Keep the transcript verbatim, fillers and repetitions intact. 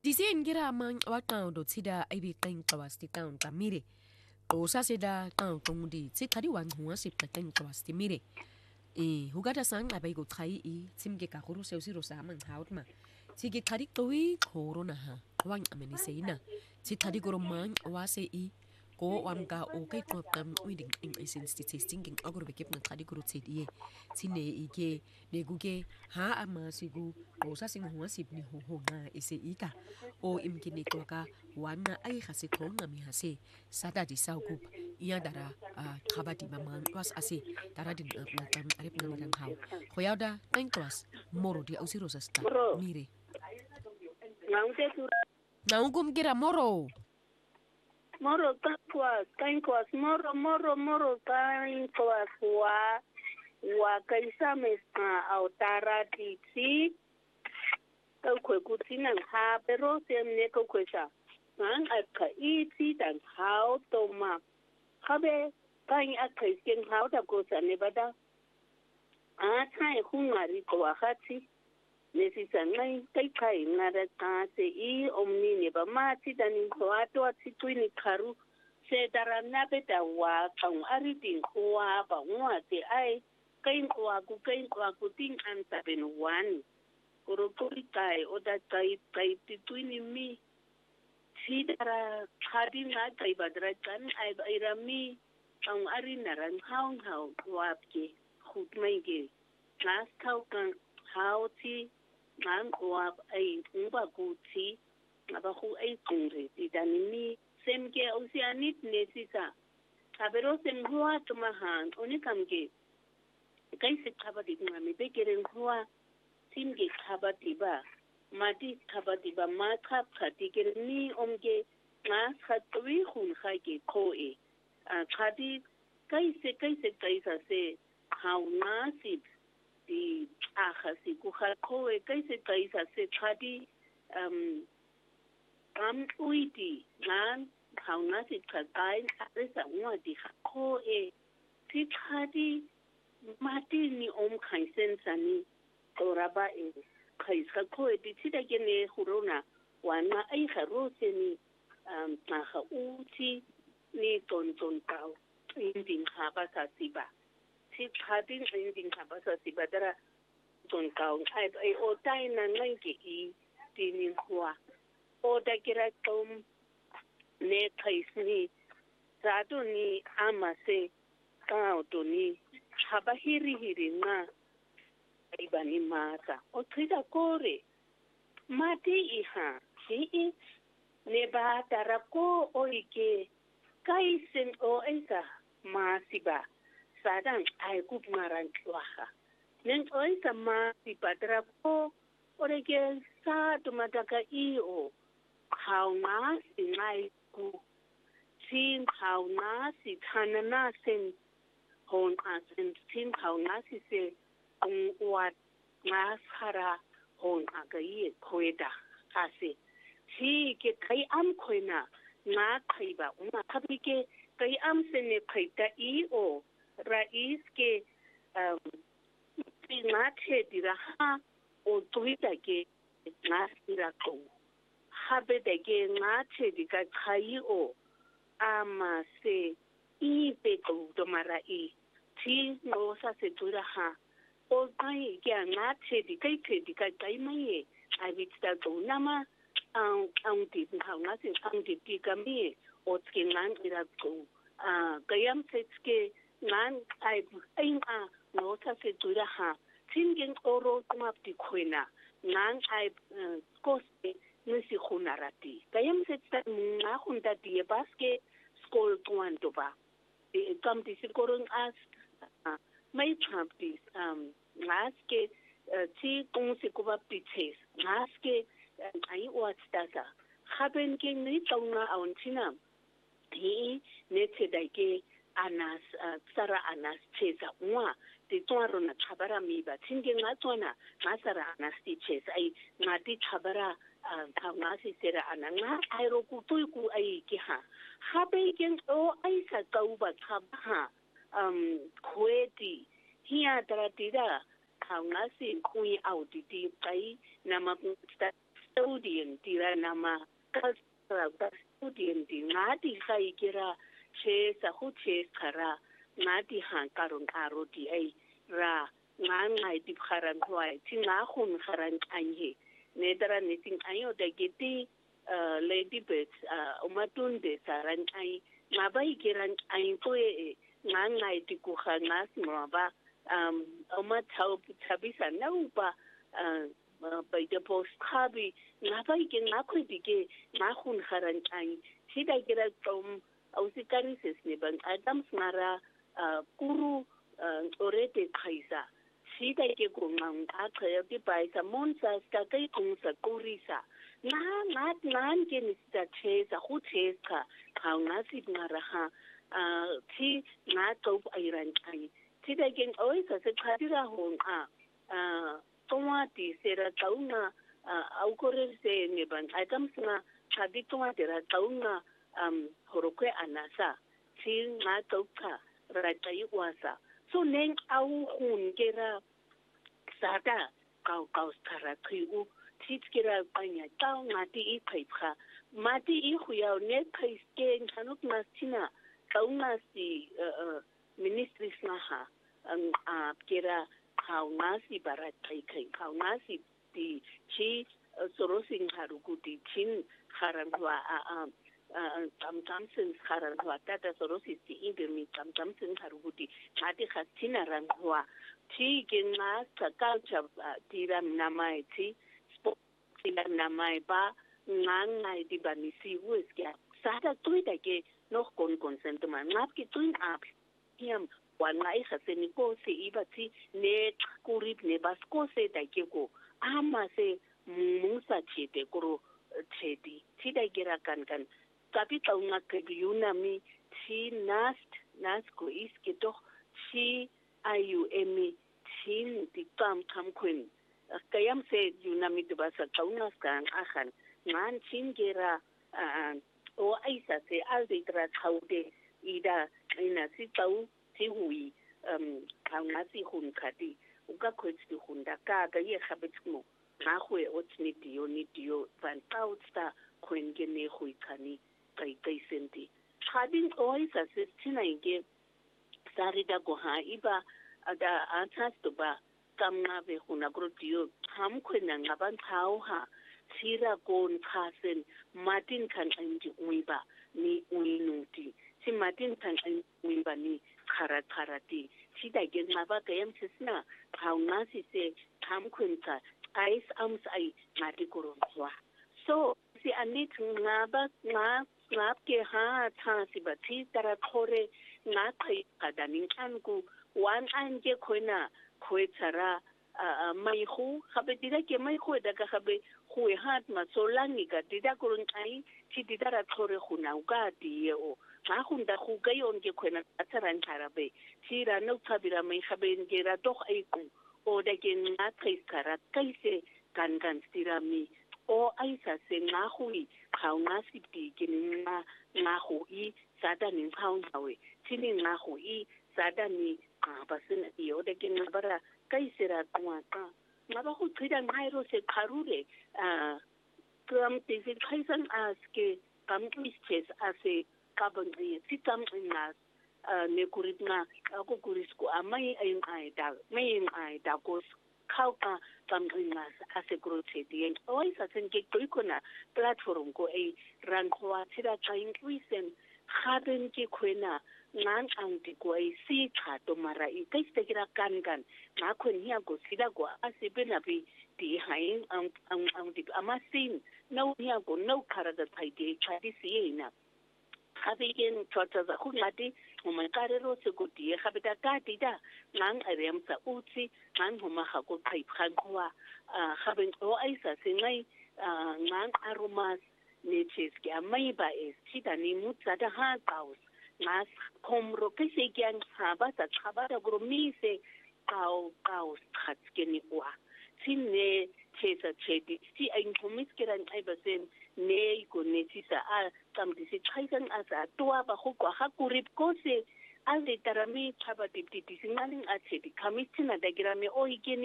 Disen gira mang wakang do tida ibi keng kawasti kang kamire. Osa seda kang tongdi tsikadi wang huwa si keng kawasti mire. E hugada sang abai go trai e timge ka huru seu siro sa mang haut ma. Tige kadi toi korona ha. Wang ameni seina. Tsikadi goro mang wase e ko wam ka o kai ko kam uiding in essence testing king agro bekep na kadi goro tsedie. Tine ige ne guge ha ama sigu osa sing huwa sip ni ho ho na ese ika. O imkini kloka wana ay hase konga mi hase sada di sau gup iya dara kaba di mamang was ase dara din makam arip nang hau khoyada thank was moro di ausiro sasta mire naungum kira moro moro tankwas tankwas moro moro moro tankwas wa wa kaisa mes autara titi kwe kutinang ha pero semne ko kwesa nang aka iti dan how to ma habe kan aka sken how da ko sa ne bada a tai hunari ko wakati ne si sanai kai kai ngara ta se i omni ne ba ma ti dan ko ato ati tuini karu se darana beta wa kan ari din ko ba ngwa te ai kai ko ku kai ko ku tin an ta ben wani Korokori kai oda kai kai tituini mi sidara khadi na kai badra kan ai irami ang ari narang haung hau wapke khut mai ge nas kau kan hauti nang wap ai uba guti aba khu ai kungre tidani mi semke oceanit nesisa kabero sem huwa tumahan oni kamge kai se khabadi ngami be keren huwa timge khabatiba mati khabatiba ma khap khatikere ni omge ngas khatwi khun khage khoe a khadi kaise kaise kaisa se hauna sip di akhasi ku khoe kaise kaisa se khadi um am uiti nan hauna sip khatai aresa ngwa di khoe ti khadi mati ni om khaisen sani Oraba e kaisa ko e tita gene hurona wana ai harose ni um na ha uti ni ton ton tau inding haba sa siba ti khadin inding haba sa siba dara ton tau ai ai o tai na ngai ke i tinin huwa o da kira tom ne kaisni sato ni amase ka to ni haba hiri hiri na ibani mata o tida kore mati iha hi ne ba tarako o ike kaisen o esa masiba sadan ai kup maran twaha nen o esa masiba tarako o rege sa tumataka i o hauna sinai ku sin hauna si tanana sen hon asen sin hauna si se wat ngasara hon agai koeda ase si ke kai am koina na khaiba una khabi ke kai am se ne khaita i o rais ke um na the dira ha o tuita ke na sira ko habe de ke na the di ka khai o ama se i pe ko to mara i ti no sa se tura ha o kai ke nga the di kai the di kai kai mai ai bit ta to nama ang ang ti ha nga se ang ti ti ka mi o ske ngan ira ko a kayam se ske ngan ai ai a no sa se tu ra ha tin gen oro kuma ti khoina ngan ai ko se ni si khunarati kayam se ta nga khunta ti baske skol tuanto ba e kam ti si koron as may practice um ngaske ti kung si kuba piches ngaske ai wat data haben ke ni tonga auntina hi ne te dai anas sara anas cheza wa ti twaro na chabara mi ba tinge nga tsona nga sara anas ti cheza ai nga ti chabara ka nga si sera ananga ai ro ku tu ku ai ki ha habe ke o ai sa kau ba kha um kweti hiya tara tira ka nga si kui au ti ti kai na ma sta custodian tira nama cultural custodian di ngati sai kira che sa hu che kara ngati han karong aro di ai ra ngai di kharan hwai ti nga khun kharan anhe ne dara ne ting ayo da geti lady birds umatunde saran ai ngabai kiran ai ko e ngai di ku khana smaba um uma tau tabisa naupa by the post khabi ngabai ke ngakho dike ngakhun kharan ai sida kira tom ausikari ses ne bang adam smara kuru orete khaisa sida ke ko ngang a khaya ti paisa monsa ska kai kung sa kurisa na na nan ke ni sta chesa khu chesa kha na si ngara ha ti na to airan ai sida ke oi sa se khatira hon a tomati sera tauna au correr se ne ban adam sna khadi tomati ra tauna um horokwe anasa tin na toka ratai wasa so neng au hun kera sada kau kau stara kriu tit kera panya tau ngati i paipha mati i huyau ne paiske kanuk masina tauna si ministry snaha ang kera kau nasi baratai kai kau nasi di chi sorosing harukuti chin harangwa a tam tamsen harangwa tata sorosi ti ingemi tam tamsen harukuti ngati khatina rangwa ti genga culture tiram namai ti sport tiram namai ba ngangai di banisi weskia sada tuida ke noch kon konsentman ngap ki tuin ap hiam wangai khaseni ko se ibati ne kurip ne basko se daikeko ama se musa chete koro chedi tida gira kan kan tapi taunga ke yunami ti nast nasko iske doch ti ayu emi tin di kam kam kun kayam se yunami de basa taunga kan akhan man tin gira o aisa se alde tra khaude ida ina si tau ti hui um kaunga si hun khati uka khwetsi hunda ka ka ye khabetsmo na khwe otni dio ni dio van tautsta khwenge ne hui khani kai kai senti khadin oi sa se tina inge sarida go ha iba ada ansas to ba kamna be huna gro dio ham khwena ngaban thau ha sira kon khasen martin kan andi uiba ni uinuti si martin kan andi uiba ni khara kharati sida gen ngaba kayam sisna kauna si se tham khunta ais ams ai ngati kurunwa so si anit ngaba nga ngap ke ha tha si bathi tara khore nga khai kadanin anku wan an ke khoina khoi tsara mai khu khabe dira ke mai khu da ka khabe khu hat ma solangi ka dida kurun ai ti dida khore khuna uga diyo ga hunda go ka yon ke khona tsaran tharabe tira no thabira mai khaben ke ra doch ai ku o da ke na tsaikara kaise kan kan tira mi o aisa se na hui khauna sipti ke na na hui sada nin khaun hawe tini na hui sada ni ba sen yo da ke na bara kaise ra twa ka ma ba go tsira ngairo se kharure a kam ti se khaisan aske kam twistes ase kabangri sitam ina ne kuritna ako kurisku amai ayin ai da mai ai da ko khauka kamrina ase grote di oi sa sen ke koikona platform ko ai rankwa tira tsain twisen khaben ke khwena ngan ang ti ko ai si kha to mara i kai ste kira kan kan na khwen hiya ko sida ko ase bena bi ti hain ang ang ang ti amasin no hiya ko no khara da thai di chadi si ina Habigen tota za khulati umakare ro se goti khabita ka tida ngang arem sa utsi ngang huma ha ko khai phangwa khaben o aisa singai ngang aromas ne cheski amai ba es tida ni mutsa da ha kaus nas komro ke se gyang haba sa khaba da gro mi se kau kaus khatskeni wa sinne chesa chedi si ein komis kiran ai basen ne ko ne tisa a kam disi khaisan asa tua ba ho kwa ha kurip ko se ale tarami thaba dipti tisingaling a chedi kamisina da girame o igeni